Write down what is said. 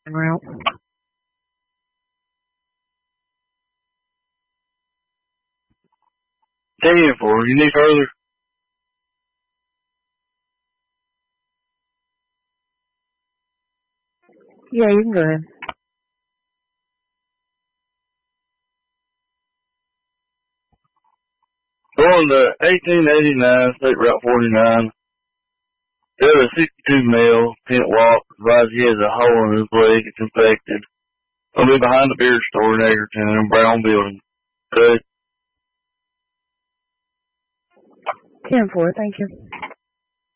route. 10-4. You need further? Yeah, you can go ahead. Going to 1889 State Route 49. The other 62 male, can't walk, advised he has a hole in his leg, it's infected. I'll be behind the beer store in Egerton in a brown building. Okay? 10-4, thank you.